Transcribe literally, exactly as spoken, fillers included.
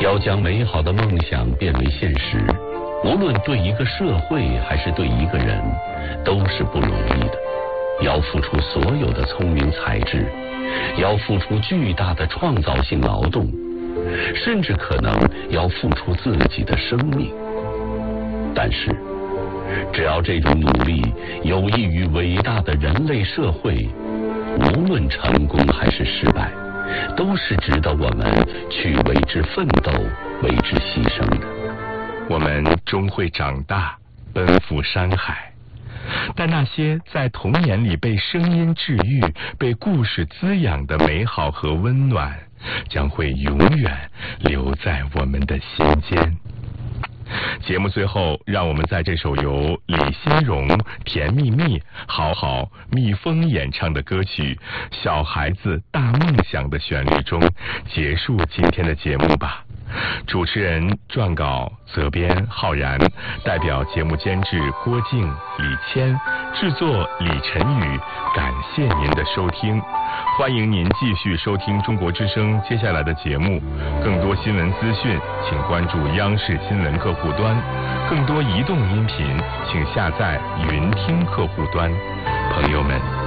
要将美好的梦想变为现实，无论对一个社会还是对一个人，都是不容易的。要付出所有的聪明才智，要付出巨大的创造性劳动，甚至可能要付出自己的生命。但是，只要这种努力有益于伟大的人类社会，无论成功还是失败，都是值得我们去为之奋斗、为之牺牲的。 我们终会长大，奔赴山海，但那些在童年里被声音治愈、被故事滋养的美好和温暖，将会永远留在我们的心间。节目最后，让我们在这首由李欣荣、甜蜜蜜、好好、蜜蜂演唱的歌曲《小孩子大梦想》的旋律中结束今天的节目吧。主持人、撰稿、责编浩然，代表节目监制郭静、李谦，制作李晨宇，感谢您的收听。欢迎您继续收听中国之声接下来的节目，更多新闻资讯请关注央视新闻客户端，更多移动音频请下载云听客户端。朋友们，